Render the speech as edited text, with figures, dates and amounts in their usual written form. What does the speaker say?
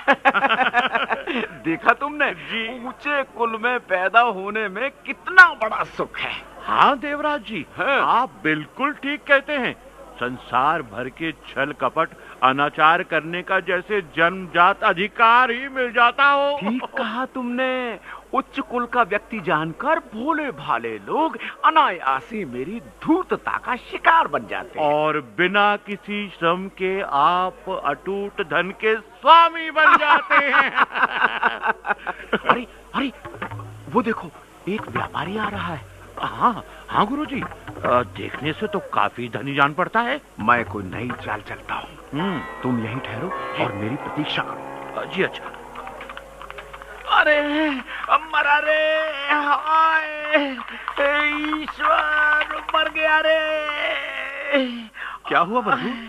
देखा तुमने जी। ऊंचे कुल में पैदा होने में कितना बड़ा सुख है। हाँ देवराज जी, हाँ। आप बिल्कुल ठीक कहते हैं। संसार भर के छल कपट अनाचार करने का जैसे जन्मजात अधिकार ही मिल जाता हो। ठीक कहा तुमने। उच्च कुल का व्यक्ति जानकर भोले भाले लोग अनायासी मेरी धूर्तता का शिकार बन जाते हैं। और बिना किसी श्रम के आप अटूट धन के स्वामी बन जाते हैं। अरे अरे, वो देखो, एक व्यापारी आ रहा है। हाँ हाँ गुरुजी, देखने से तो काफी धनी जान पड़ता है। मैं कोई नई चाल चलता हूँ, तुम यहीं ठहरो और मेरी प्रतीक्षा करो। जी अच्छा। अरे मरा रे, हाय ईश्वर, मर गया रे। क्या हुआ प्रभु?